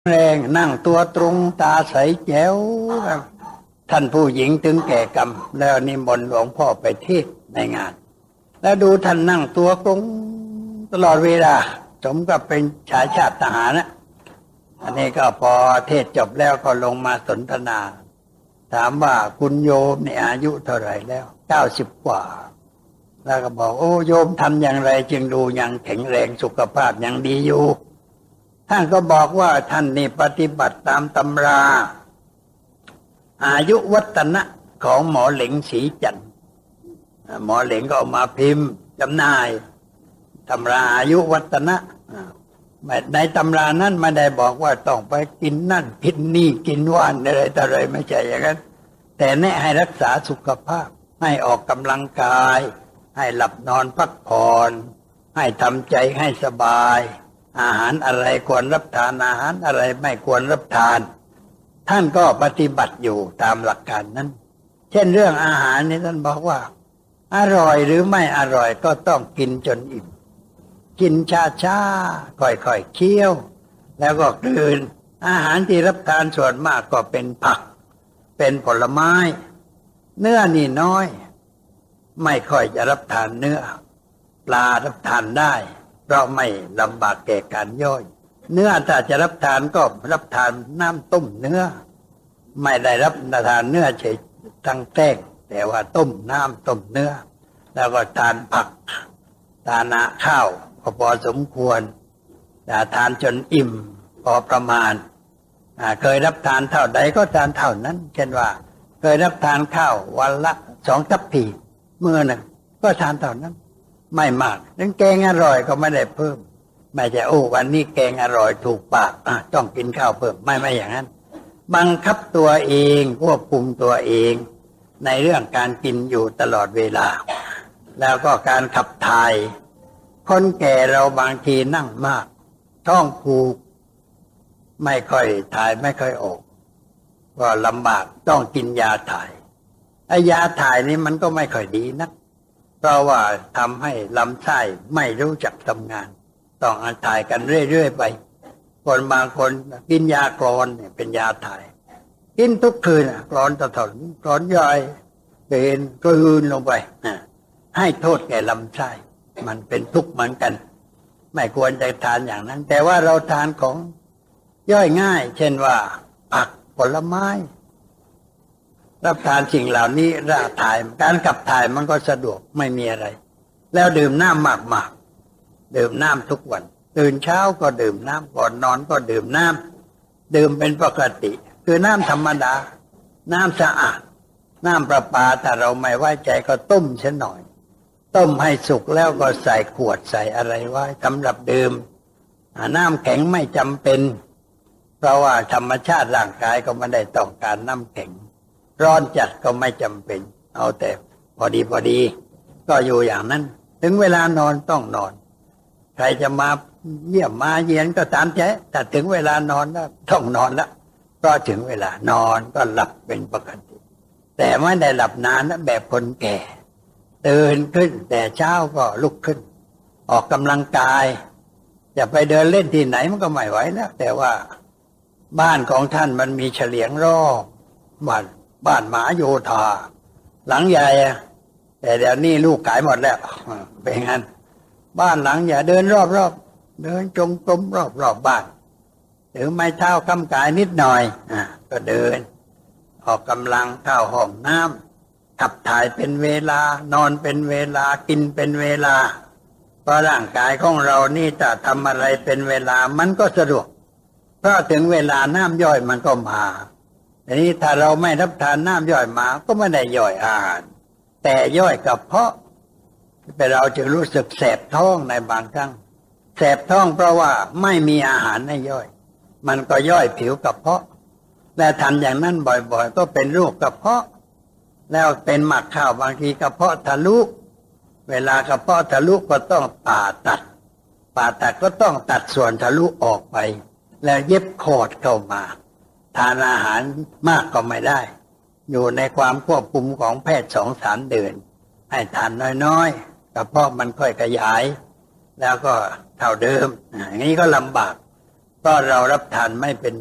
แรงนั่งตัวตรงตาใสแจ๋วท่านผู้หญิงถึงแก่กรรมแล้วนิมนต์หลวงพ่อไปเทศน์ในงานแล้วดูท่านนั่งตัวตรงตลอดเวลาสมกับเป็นชายชาติทหารนะอันนี้ก็พอเทศจบแล้วก็ลงมาสนทนาถามว่าคุณโยมเนี่ยอายุเท่าไหร่แล้ว90 กว่าแล้วก็บอกโอ้โยมทำอย่างไรจึงดูยังแข็งแรงสุขภาพยังดีอยู่ท่านก็บอกว่าท่านนี่ปฏิบัติตามตำราอายุวัฒนะของหมอเหลงศรีจันทร์หมอเหลงก็เอามาพิมพ์จำหน่ายตำราอายุวัฒนะในตำรานั้นไม่ได้บอกว่าต้องไปกินนั่นกินนี่กินว่านอะไรต่ออะไรไม่ใช่อย่างนั้นแต่แนะให้รักษาสุขภาพให้ออกกำลังกายให้หลับนอนพักผ่อนให้ทำใจให้สบายอาหารอะไรควรรับทานอาหารอะไรไม่ควรรับทานท่านก็ปฏิบัติอยู่ตามหลักการนั้นเช่นเรื่องอาหารนี่ท่านบอกว่าอร่อยหรือไม่อร่อยก็ต้องกินจนอิ่มกินช้าๆค่อยๆเคี้ยวแล้วก็กลืนอาหารที่รับทานส่วนมากก็เป็นผักเป็นผลไม้เนื้อนี่น้อยไม่ค่อยจะรับทานเนื้อปลารับทานได้เพราะไม่ลำบากแก่การย่อยเนื้อถ้าจะรับทานก็รับทานน้ำต้มเนื้อไม่ได้รับทานเนื้อเฉยตั้งแต้งแต่ว่าต้มน้ำต้มเนื้อแล้วก็ทานผักทานข้าวก็พอสมควรแต่ทานจนอิ่มพอประมาณเคยรับทานเท่าใดก็ทานเท่านั้นเช่นว่าเคยรับทานข้าววันละ2 ทัพพีมื้อหนึ่งก็ทานเท่านั้นไม่มากถึงแกงอร่อยก็ไม่ได้เพิ่มไม่ใช่โอ้วันนี้แกงอร่อยถูกปากต้องกินข้าวเพิ่มไม่อย่างนั้นบังคับตัวเองควบคุมตัวเองในเรื่องการกินอยู่ตลอดเวลาแล้วก็การขับถ่ายคนแก่เราบางทีนั่งมากท้องผูกไม่ค่อยถ่ายไม่ค่อยออกก็ลำบากต้องกินยาถ่ายไอ้ยาถ่ายนี่มันก็ไม่ค่อยดีนักเพราะว่าทำให้ลำไส้ไม่รู้จักทำงานต้องถ่ายกันเรื่อยๆไปคนบางคนกินยากรอนเนี่ยเป็นยาถ่ายกินทุกคืนกรอนตะถนกรอนย่อยเป็นกลืนลงไปให้โทษแก่ลำไส้มันเป็นทุกข์เหมือนกันไม่ควรจะทานอย่างนั้นแต่ว่าเราทานของย่อยง่ายเช่นว่าผักผลไม้รับทานสิ่งเหล่านี้ร่างถ่ายการขับถ่ายมันก็สะดวกไม่มีอะไรแล้วดื่มน้ำมากๆดื่มน้ำทุกวันตื่นเช้าก็ดื่มน้ำก่อนนอนก็ดื่มน้ำดื่มเป็นปกติคือน้ำธรรมดาน้ำสะอาดน้ำประปาถ้าเราไม่ไว้ใจก็ต้มเสียหน่อยต้มให้สุกแล้วก็ใส่ขวดใส่อะไรไว้สำหรับดื่มน้ำแข็งไม่จำเป็นเพราะว่าธรรมชาติร่างกายก็ไม่ได้ต้องการน้ำแข็งร้อนจัดก็ไม่จำเป็นเอาแต่พอดีก็อยู่อย่างนั้นถึงเวลานอนต้องนอนใครจะมาเยี่ยมมาเยียนก็ตามใจแต่ถึงเวลานอนแล้วต้องนอนแล้วเพราะถึงเวลานอนก็หลับเป็นปกติแต่ไม่ได้หลับนานนะแบบคนแก่ตื่นขึ้นแต่เช้าก็ลุกขึ้นออกกำลังกายจะไปเดินเล่นที่ไหนมันก็ไม่ไหวแล้วแต่ว่าบ้านของท่านมันมีเฉลียงรอบบ้านหมาโยธาหลังใหญ่แต่เดี๋ยวนี้ลูกขายหมดแล้วเป็นงั้นบ้านหลังใหญ่เดินรอบเดินจงกรมรอบบ้านถือไม้เท้าค้ำกายนิดหน่อยก็เดินออกกำลังเข้าห้องน้ำขับถ่ายเป็นเวลานอนเป็นเวลากินเป็นเวลาเพราะร่างกายของเรานี่จะทำอะไรเป็นเวลามันก็สะดวกเพราะถึงเวลาน้ำย่อยมันก็มาทีนี้ถ้าเราไม่รับทานน้ำย่อยมาก็ไม่ได้ย่อยอาหารแต่ย่อยกระเพาะแต่เราจะรู้สึกแสบท้องในบางครั้งแสบท้องเพราะว่าไม่มีอาหารให้ย่อยมันก็ย่อยผิวกระเพาะและทำอย่างนั้นบ่อยๆก็เป็นโรคกระเพาะแล้วเป็นหมักข้าวบางทีกระเพาะทะลุเวลากระเพาะทะลุก็ต้องผ่าตัดก็ต้องตัดส่วนทะลุออกไปแล้วเย็บคอร์ดเข้ามาทานอาหารมากก็ไม่ได้อยู่ในความควบคุมของแพทย์2-3 เดือนให้ทานน้อยๆกระเพาะมันค่อยขยายแล้วก็เท่าเดิมอย่างนี้ก็ลำบากเพราะเรารับทานไม่เป็น